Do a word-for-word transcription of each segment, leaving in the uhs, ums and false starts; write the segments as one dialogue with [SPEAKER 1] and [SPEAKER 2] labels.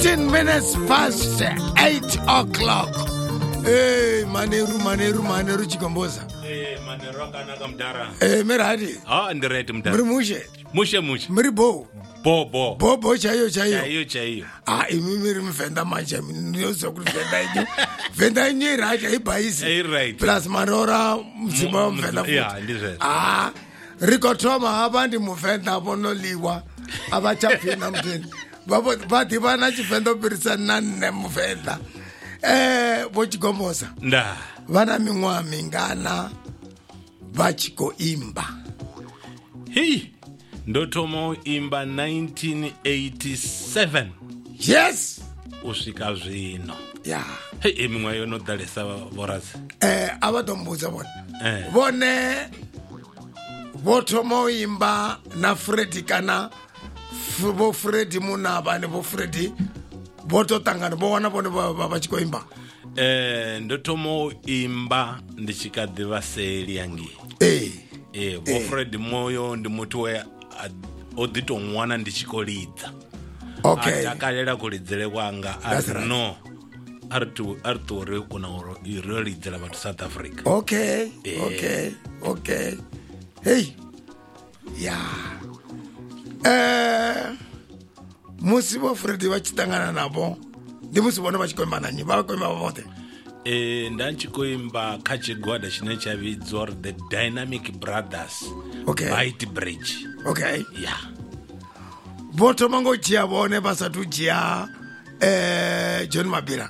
[SPEAKER 1] eighteen minutes past eight o'clock. Hey, Maneru, Maneru, Maneru Chikomboza.
[SPEAKER 2] Hey, Maneru kanaka mdara.
[SPEAKER 1] Hey, Meradi.
[SPEAKER 2] Ah, ndireti mdara.
[SPEAKER 1] Muri mushe.
[SPEAKER 2] Mushe mushe.
[SPEAKER 1] Muri bo.
[SPEAKER 2] Bo bo.
[SPEAKER 1] Bo bo chayo chayo.
[SPEAKER 2] Chayo chayo.
[SPEAKER 1] Ah, imi miri mfenda manja. Nyoso kufenda inyo. Fenda inyo iraja ibaisi.
[SPEAKER 2] Hey, right.
[SPEAKER 1] Plus marora mzima mfenda futi.
[SPEAKER 2] Yeah, ndizwe.
[SPEAKER 1] Ah, rikotoma abandi mfenda bono liwa. Abachapina mtini. Babo bati bana chifendo pirisa nane mfenda. Eh, bochikomboza.
[SPEAKER 2] Nda.
[SPEAKER 1] Vana mingwa mingana vachiko imba.
[SPEAKER 2] Hey, ndotomo imba nineteen eighty-seven.
[SPEAKER 1] Yes.
[SPEAKER 2] Usika zvino.
[SPEAKER 1] Yeah.
[SPEAKER 2] Hey, emingwa yono dalesa vorazi.
[SPEAKER 1] Eh, abatombuza bona.
[SPEAKER 2] Eh.
[SPEAKER 1] Bone votomo imba na Freddy kana bo Freddy muna bane bo Freddy boto tangana bo wana bone vachiko imba.
[SPEAKER 2] Eh, ndotomo imba ndichikadhiva seli yangi.
[SPEAKER 1] Eh.
[SPEAKER 2] Eh, bo Fred moyo ndi mutu we odito mwana ndichikolidza.
[SPEAKER 1] Okay.
[SPEAKER 2] Atakalera kulidzele kwanga ari no. Artu artu re kuna oro irolidzela bathu South Africa.
[SPEAKER 1] Okay.
[SPEAKER 2] Eh.
[SPEAKER 1] Okay. Okay. Hey. Yeah. Eh, musi bo Fred vachitangana nabo. Ndi musi bona vachikomba nanyi vakomba vote.
[SPEAKER 2] Eh, ndanchikoimba kachigwada chine chavidzwa the Dynamic Brothers.
[SPEAKER 1] Okay.
[SPEAKER 2] White Bridge.
[SPEAKER 1] Okay.
[SPEAKER 2] Yeah.
[SPEAKER 1] Voto mango chia bone basatu chia eh John Mabira.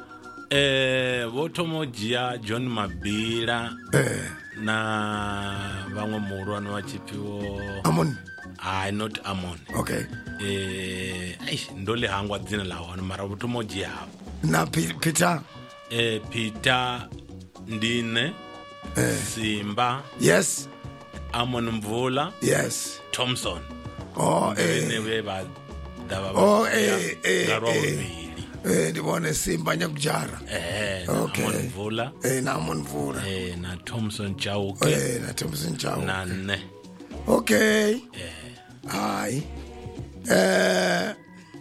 [SPEAKER 2] Eh, voto mojia John Mabira.
[SPEAKER 1] Eh.
[SPEAKER 2] Na vamwe muhulwane wachipiwo
[SPEAKER 1] Amon.
[SPEAKER 2] Ah, not Amon.
[SPEAKER 1] Okay.
[SPEAKER 2] Eh, aish ndole hangwa dzina lawo mara voto mojia.
[SPEAKER 1] Na Peter.
[SPEAKER 2] Eh, Peter Ndine.
[SPEAKER 1] Eh.
[SPEAKER 2] Simba.
[SPEAKER 1] Yes.
[SPEAKER 2] Amon Mvula.
[SPEAKER 1] Yes.
[SPEAKER 2] Thompson.
[SPEAKER 1] Oh, eh.
[SPEAKER 2] Newe ba daba.
[SPEAKER 1] Oh, eh, eh.
[SPEAKER 2] eh.
[SPEAKER 1] Eh, ndibone Simba nyakujara.
[SPEAKER 2] Eh,
[SPEAKER 1] okay.
[SPEAKER 2] Amon Mvula.
[SPEAKER 1] Eh, na Amon Mvula.
[SPEAKER 2] Eh, na Thompson Chauke.
[SPEAKER 1] Eh, na Thompson Chauke.
[SPEAKER 2] Na ne.
[SPEAKER 1] Okay.
[SPEAKER 2] Eh.
[SPEAKER 1] Ai. Eh.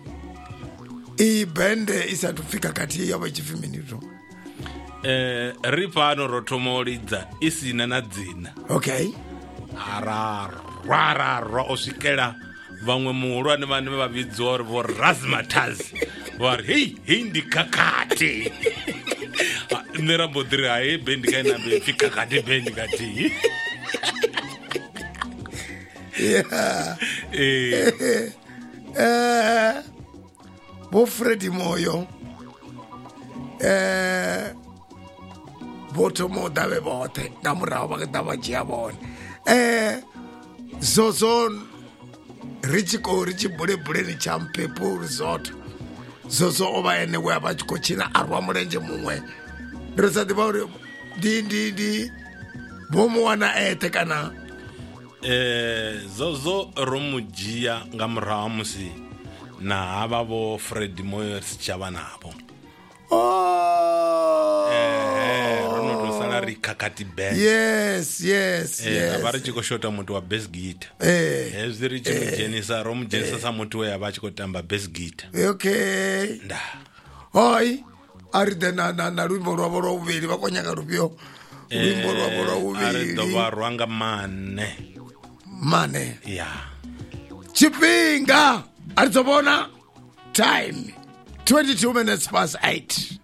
[SPEAKER 1] I bende isatufika kati yabo chifiminito.
[SPEAKER 2] Eh, ripano rotomolidza isina na dzina.
[SPEAKER 1] Okay.
[SPEAKER 2] Ara rara ro osikela vamwe muhulwane vane vavidzwa uri vo Razmataz vari hei hei ndikakati nerambodhiri haye bendi kainambe fikakati bendi kati.
[SPEAKER 1] Yeah.
[SPEAKER 2] Eh.
[SPEAKER 1] Eh. Bo Freddy moyo. Eh. Boto mo dave bote. Namura wa dava chia bon. Eh. Zozo richiko richi bure bure ni champe pour zot. Zozo oba ene we abachiko china arwa murenje mumwe. Ndrosa dibauri di di di. Bomo wana ete kana.
[SPEAKER 2] Eh, Zozo romujia ngamurawa musi na hava vo Fred moyo sichava navo.
[SPEAKER 1] Oh.
[SPEAKER 2] Eh, ronotosala rikakati band.
[SPEAKER 1] Yes, yes,
[SPEAKER 2] eh,
[SPEAKER 1] yes.
[SPEAKER 2] Ava richikoshota mutu wa bass guitar.
[SPEAKER 1] Eh.
[SPEAKER 2] Ezvi richimujenisa romujenisa sa mutu we ava chikotamba bass guitar.
[SPEAKER 1] Okay.
[SPEAKER 2] Nda.
[SPEAKER 1] Hoi. Ari de na na na rumbo rwabo rwuviri vakonyaka rupyo. Rumbo rwabo rwuviri.
[SPEAKER 2] Ari dova rwanga mane.
[SPEAKER 1] Mane.
[SPEAKER 2] Yeah.
[SPEAKER 1] Chipinga. Arizobona. Time. twenty-two minutes past eight.